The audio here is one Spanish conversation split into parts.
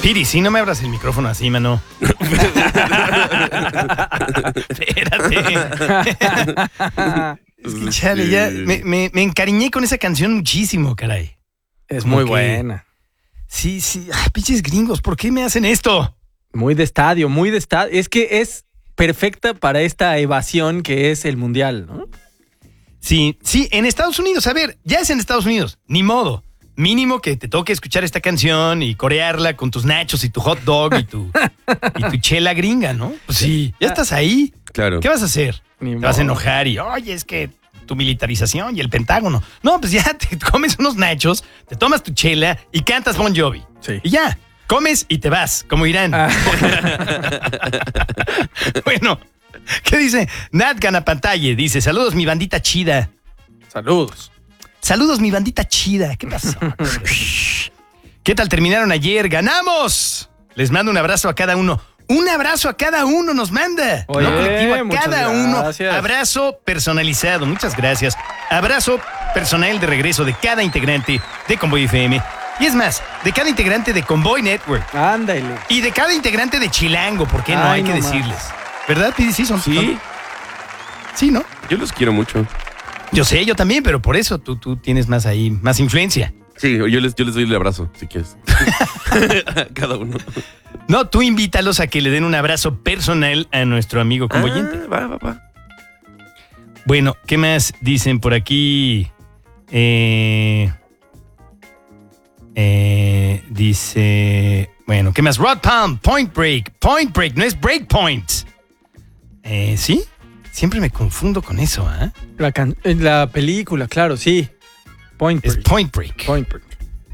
Piri, sí, no me abras el micrófono así, mano. Espérate. Es que, chale, ya me encariñé con esa canción muchísimo, caray. Es muy buena. Sí. Ay, pinches gringos, ¿por qué me hacen esto? Muy de estadio, muy de estadio. Es que es perfecta para esta evasión que es el Mundial, ¿no? Sí, en Estados Unidos. A ver, ya es en Estados Unidos. Ni modo. Mínimo que te toque escuchar esta canción y corearla con tus nachos y tu hot dog y tu chela gringa, ¿no? Pues sí, ya estás ahí. Claro. ¿Qué vas a hacer? Ni Te vas a modo. enojar y, oye, es que tu militarización y el Pentágono. No, pues ya te comes unos nachos, te tomas tu chela y cantas Bon Jovi. Sí. Y ya, comes y te vas, como Irán. Bueno, ¿qué dice? Nat Ganapantalla dice, saludos mi bandita chida. Saludos. Saludos, mi bandita chida. ¿Qué pasó? ¿Qué tal terminaron ayer? ¡Ganamos! Les mando un abrazo a cada uno. Un abrazo a cada uno nos manda. Oye, No colectivo, a muchas cada uno. gracias. Abrazo personalizado. Muchas gracias. Abrazo personal de regreso de cada integrante de Convoy FM. Y es más, de cada integrante de Convoy Network. Ándale. Y de cada integrante de Chilango. ¿Por qué no? Ay, Hay que no más. decirles. ¿Verdad, Pidi? Sí, son. Sí, Sí, ¿no? yo los quiero mucho. Yo sé, yo también, pero por eso tú tienes más ahí, más influencia. Sí, yo les doy el abrazo, si quieres. Cada uno. No, tú invítalos a que le den un abrazo personal a nuestro amigo convoyente. Va. Bueno, ¿qué más dicen por aquí? Dice... Bueno, ¿qué más? Rod Palm, Point Break, no es Break Point. ¿Sí? Siempre me confundo con eso, ¿ah? En la película, claro, sí. Point Es Break. Point Break. Point Break.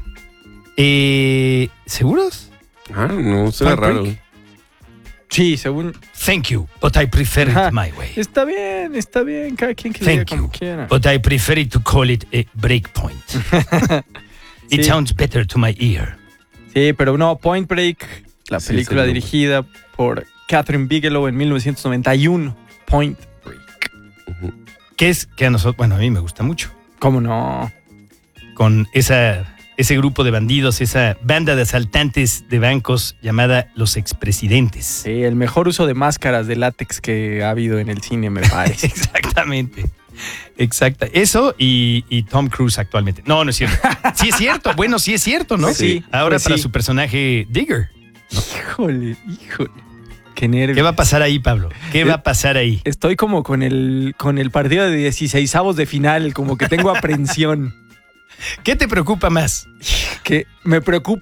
¿Seguros? No, suena Point raro. Break. Sí, según... Thank you, but I prefer Ajá. it my way. Está bien. Cada quien que le diga Thank como you, quiera. but I prefer to call it a break point. It Sí. sounds better to my ear. Sí, pero no, Point Break, la Sí, película sí, no. dirigida por Catherine Bigelow en 1991. Point Break. Que es que a nosotros, bueno, a mí me gusta mucho. ¿Cómo no? Con ese grupo de bandidos, esa banda de asaltantes de bancos llamada Los Expresidentes. Sí, el mejor uso de máscaras de látex que ha habido en el cine, me parece. Exactamente. Exacta. Eso y Tom Cruise actualmente. No es cierto. Sí es cierto. Bueno, sí es cierto, ¿no? Sí, Ahora pues para sí. su personaje Digger. Híjole. Qué nervios. ¿Qué va a pasar ahí, Pablo? ¿Qué va a pasar ahí? Estoy como con el partido de 16avos de final, como que tengo aprensión. ¿Qué te preocupa más? Que me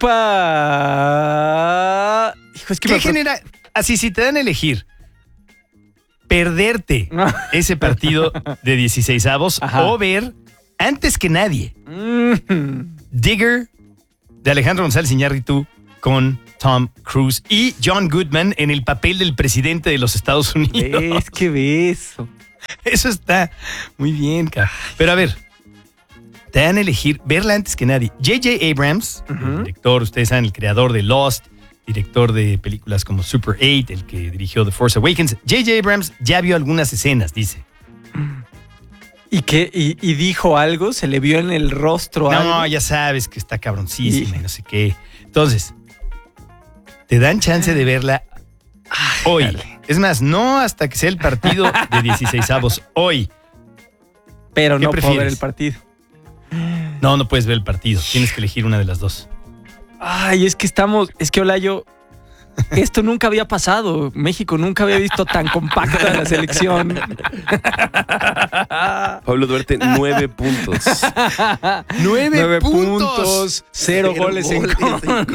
preocupa... Hijo, es que ¿Qué me genera? Así, si te dan a elegir, perderte ese partido de 16avos Ajá. o ver, antes que nadie, Digger de Alejandro González Iñárritu con Tom Cruise y John Goodman en el papel del presidente de los Estados Unidos. Es que beso. Eso está muy bien, cara. Pero a ver, te dan a elegir verla antes que nadie. J.J. Abrams, el director, ustedes saben, el creador de Lost, director de películas como Super 8, el que dirigió The Force Awakens. J.J. Abrams ya vio algunas escenas, dice. ¿Y qué? ¿Y dijo algo? ¿Se le vio en el rostro algo? No, ya sabes que está cabroncísima y no sé qué. Entonces, te dan chance de verla hoy. dale. Es más, no hasta que sea el partido de 16avos, hoy. Pero ¿Qué no puedo prefieres? ver el partido. No puedes ver el partido. Tienes que elegir una de las dos. Ay, es que Olayo, esto nunca había pasado. México nunca había visto tan compacta la selección. Pablo Duarte, 9 puntos. 9 puntos, 0 goles en contra.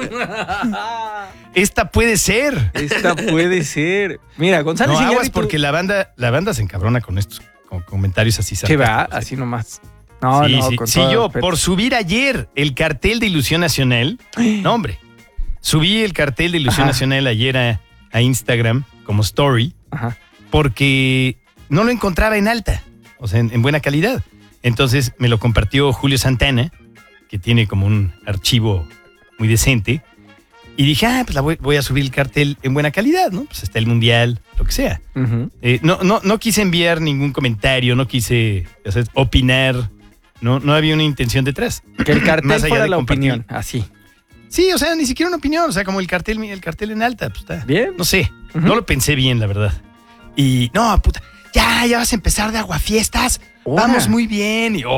Esta puede ser. Esta puede ser. Mira, González No aguas Iñárritu. porque la banda se encabrona con estos con comentarios así. ¿Qué va? sarcásticos. Así nomás. No, Sí, no, sí. con Sí, todo yo, respeto. por subir ayer el cartel de Ilusión Nacional. No, hombre. Subí el cartel de Ilusión Ajá. Nacional ayer a Instagram como story Ajá. porque no lo encontraba en alta, o sea, en buena calidad. Entonces me lo compartió Julio Santana, que tiene como un archivo muy decente. Y dije, pues voy a subir el cartel en buena calidad, ¿no? Pues está el Mundial, lo que sea. Ujú. No quise enviar ningún comentario, no quise opinar, no había una intención detrás. Que el Más cartel allá fuera de la compartir. opinión. Así. Sí, o sea, ni siquiera una opinión. O sea, como el cartel en alta. Pues está. Bien. No sé, no lo pensé bien, la verdad. Y, no, puta, ya vas a empezar de aguafiestas. Ora. Vamos muy bien. Y,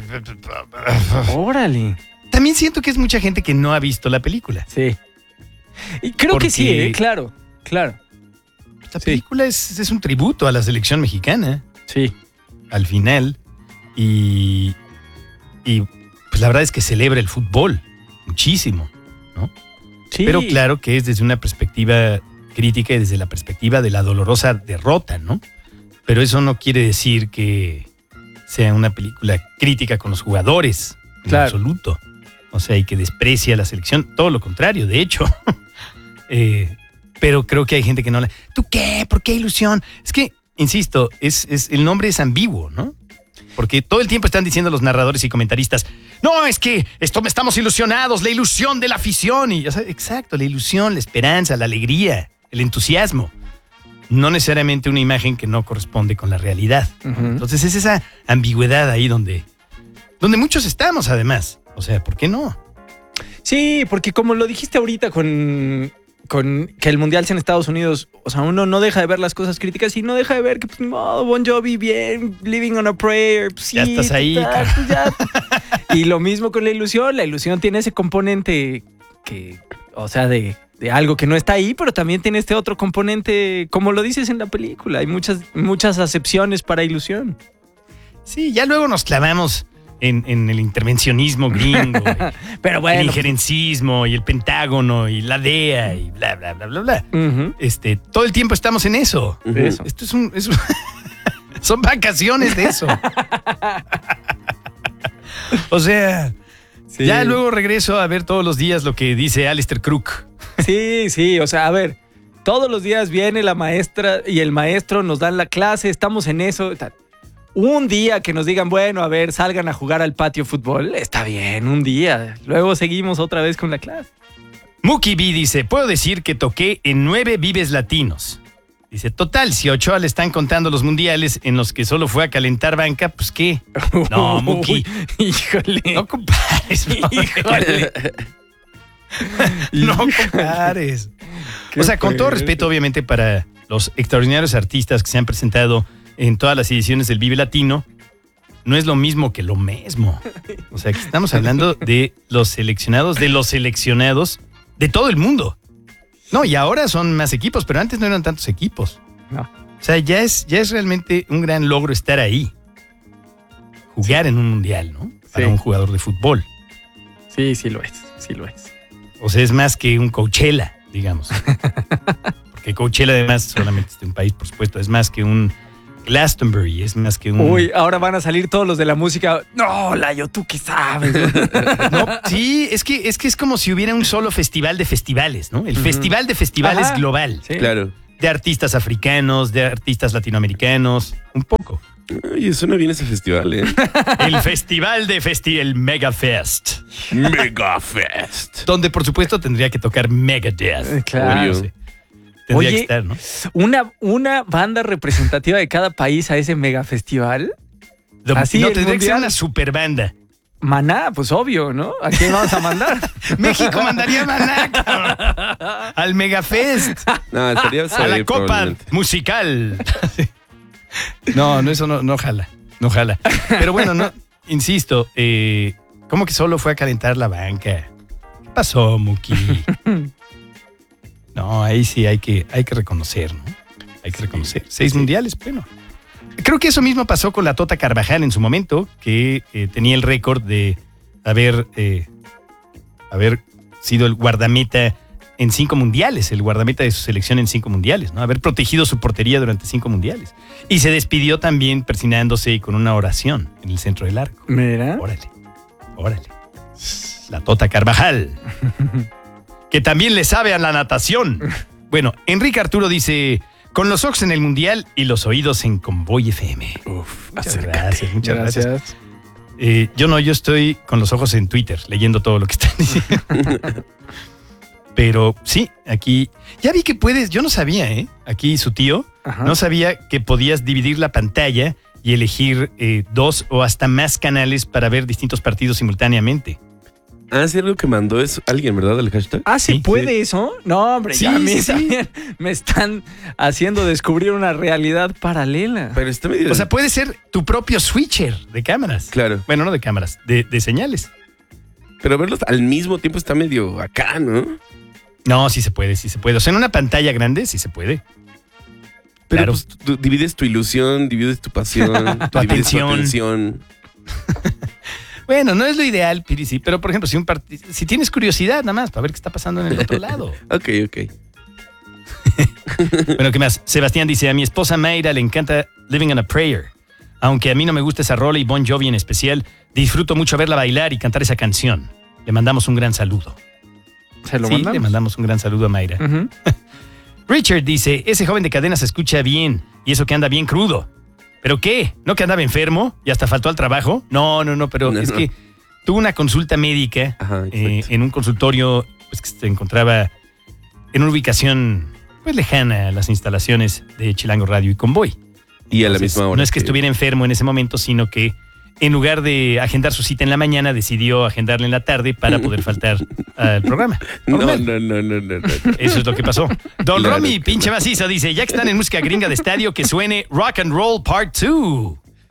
Órale. También siento que es mucha gente que no ha visto la película. Sí. Y creo Porque- que sí, claro. La película es un tributo a la selección mexicana, Sí. al final. Y pues la verdad es que celebra el fútbol muchísimo, ¿no? Sí. Pero claro que es desde una perspectiva crítica y desde la perspectiva de la dolorosa derrota, ¿no? Pero eso no quiere decir que sea una película crítica con los jugadores, en Claro. absoluto. O sea, y que desprecia a la selección. Todo lo contrario, de hecho. Pero creo que hay gente que no le... ¿Tú qué? ¿Por qué ilusión? Es que, insisto, el nombre es ambiguo, ¿no? Porque todo el tiempo están diciendo los narradores y comentaristas, no, es que estamos ilusionados, la ilusión de la afición. Y, o sea, exacto, la ilusión, la esperanza, la alegría, el entusiasmo. No necesariamente una imagen que no corresponde con la realidad. Ujú. Entonces es esa ambigüedad ahí donde muchos estamos, además. O sea, ¿por qué no? Sí, porque como lo dijiste ahorita con que el Mundial sea en Estados Unidos, o sea, uno no deja de ver las cosas críticas y no deja de ver que, pues, ni modo, Bon Jovi, bien, Living on a Prayer, pues, sí, Ya estás ahí, total, pues, ya. Y lo mismo con la ilusión tiene ese componente que, o sea, de algo que no está ahí, pero también tiene este otro componente, como lo dices en la película, hay muchas acepciones para ilusión. Sí, ya luego nos clavamos en el intervencionismo gringo, Pero el bueno. injerencismo y el Pentágono y la DEA y bla, bla, bla, bla, bla. Ujú. Todo el tiempo estamos en eso. Eso. Esto son vacaciones de eso. O sea, Sí. ya luego regreso a ver todos los días lo que dice Alistair Crook. Sí, o sea, a ver, todos los días viene la maestra y el maestro nos dan la clase, estamos en eso. Un día que nos digan, bueno, a ver, salgan a jugar al patio fútbol, está bien, un día. Luego seguimos otra vez con la clase. Mookie B dice, puedo decir que toqué en 9 Vives Latinos. Dice, total, si a Ochoa le están contando los mundiales en los que solo fue a calentar banca, pues ¿qué? No, Mookie. Uy, híjole. No compares. Híjole. No compares. O sea, con todo respeto, obviamente, para los extraordinarios artistas que se han presentado en todas las ediciones del Vive Latino, no es lo mismo que lo mismo. O sea, que estamos hablando de los seleccionados de todo el mundo. No, y ahora son más equipos, pero antes no eran tantos equipos. No. O sea, ya es realmente un gran logro estar ahí. Jugar en un mundial, ¿no? Para Sí. un jugador de fútbol. Sí lo es. O sea, es más que un Coachella, digamos. Porque Coachella, además, solamente es de un país, por supuesto. Es más que un Glastonbury, es más que un... Uy, ahora van a salir todos los de la música. No, Layo, ¿tú qué sabes? No, sí, es que es como si hubiera un solo festival de festivales, ¿no? El festival de festivales Ajá. global. Sí. Claro. De artistas africanos, de artistas latinoamericanos, un poco. Oye, suena bien ese festival, ¿eh? El festival de el Mega Fest. Mega Fest. Donde, por supuesto, tendría que tocar Megadeth. Claro. No sé. Tendría Oye, que estar, ¿no? Una banda representativa de cada país a ese mega festival. Así no, el tendría que ser mundial. una super banda. Maná, pues obvio, ¿no? ¿A quién vamos a mandar? México mandaría a Maná, cabrón. Al Megafest, No, estaría a la Copa Musical. No, eso no jala, no jala. Pero bueno, no, insisto, ¿cómo que solo fue a calentar la banca? ¿Qué pasó, Muki? No, ahí sí hay que reconocer, ¿no? Hay que reconocer. 6 mundiales, bueno. Creo que eso mismo pasó con la Tota Carvajal en su momento, que tenía el récord de haber sido el guardameta en 5 mundiales, el guardameta de su selección en 5 mundiales, ¿no? Haber protegido su portería durante 5 mundiales. Y se despidió también persinándose y con una oración en el centro del arco. Mira. Órale. La Tota Carvajal. Que también le sabe a la natación. Bueno, Enrique Arturo dice, con los ojos en el mundial y los oídos en Convoy FM. Uf, Muchas gracias. Yo estoy con los ojos en Twitter, leyendo todo lo que están diciendo. Pero sí, aquí, ya vi que puedes, yo no sabía, aquí su tío, Ajá. no sabía que podías dividir la pantalla y elegir 2 o hasta más canales para ver distintos partidos simultáneamente. Ah, sí, algo que mandó es alguien, ¿verdad? El hashtag. Ah, ¿se Sí, puede eso? No, hombre, Sí, ya a mí sí. también me están haciendo descubrir una realidad paralela. Pero está medio... O sea, puede ser tu propio switcher de cámaras. claro. Bueno, no de cámaras, de señales. Pero verlos al mismo tiempo está medio acá, ¿no? No, sí se puede, sí se puede. O sea, en una pantalla grande sí se puede. Pero Claro. pues, tú divides tu ilusión, divides tu pasión, Tu divides atención. tu atención. Bueno, no es lo ideal, Piri, sí, pero por ejemplo, si tienes curiosidad nada más para ver qué está pasando en el otro lado. Ok. Bueno, ¿qué más? Sebastián dice, a mi esposa Mayra le encanta Living on a Prayer. Aunque a mí no me gusta esa rola y Bon Jovi en especial, disfruto mucho verla bailar y cantar esa canción. Le mandamos un gran saludo. ¿Se lo Sí, mandamos? le mandamos un gran saludo a Mayra. Ujú. Richard dice, ese joven de cadena se escucha bien y eso que anda bien crudo. ¿Pero qué? ¿No que andaba enfermo y hasta faltó al trabajo? No, pero No, es no. que tuvo una consulta médica Ajá, exacto. en un consultorio pues, que se encontraba en una ubicación pues lejana a las instalaciones de Chilango Radio y Convoy. Y a la Entonces, misma hora. no es que estuviera enfermo en ese momento, sino que en lugar de agendar su cita en la mañana, decidió agendarla en la tarde para poder faltar al programa. No. Normal. Eso es lo que pasó. Don Claro Romy, que pinche no. macizo, dice, ya que están en música gringa de estadio, que suene Rock and Roll Part 2.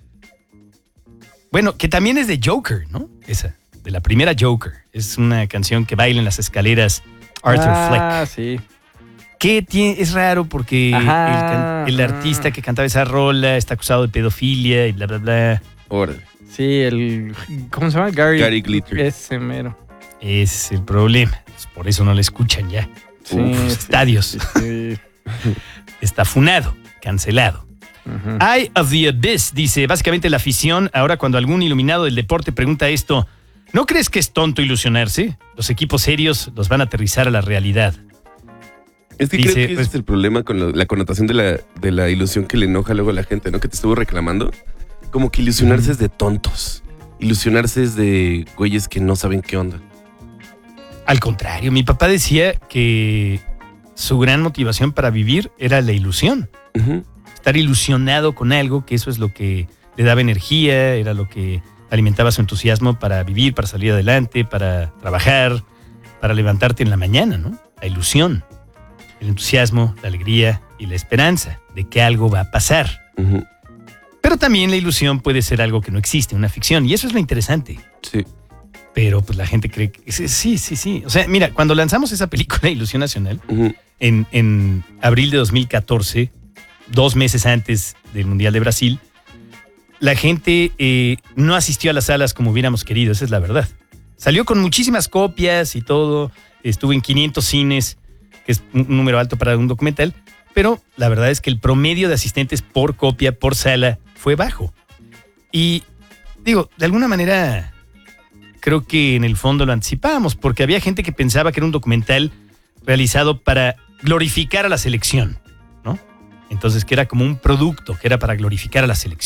Bueno, que también es de Joker, ¿no? Esa, de la primera Joker. Es una canción que baila en las escaleras Arthur Fleck. Sí. Que es raro porque Ajá, el artista que cantaba esa rola está acusado de pedofilia y bla, bla, bla. Órale. Sí, ¿cómo se llama? Gary Glitter. Ese mero. Ese es el problema. Pues por eso no le escuchan ya. Sí, Uf, estadios. sí. Está funado, cancelado. Ujú. Eye of the Abyss dice, básicamente la afición, ahora cuando algún iluminado del deporte pregunta esto, ¿no crees que es tonto ilusionarse? Los equipos serios los van a aterrizar a la realidad. Es que Dice, creo que ese pues- es el problema con la connotación de la ilusión que le enoja luego a la gente, ¿no? Que te estuvo reclamando. Como que ilusionarse es de tontos. Ilusionarse es de güeyes que no saben qué onda. Al contrario, mi papá decía que su gran motivación para vivir era la ilusión. Ujú. Estar ilusionado con algo, que eso es lo que le daba energía, era lo que alimentaba su entusiasmo para vivir, para salir adelante, para trabajar, para levantarte en la mañana, ¿no? La ilusión, el entusiasmo, la alegría y la esperanza de que algo va a pasar. Ujú. Pero también la ilusión puede ser algo que no existe, una ficción, y eso es lo interesante. Sí. Pero pues la gente cree que sí. O sea, mira, cuando lanzamos esa película Ilusión Nacional, Ujú. en abril de 2014, 2 meses antes del Mundial de Brasil, la gente no asistió a las salas como hubiéramos querido, esa es la verdad. Salió con muchísimas copias y todo, estuvo en 500 cines, que es un número alto para un documental, pero la verdad es que el promedio de asistentes por copia, por sala, fue bajo. Y digo, de alguna manera, creo que en el fondo lo anticipábamos, porque había gente que pensaba que era un documental realizado para glorificar a la selección, ¿no? Entonces, que era como un producto, que era para glorificar a la selección.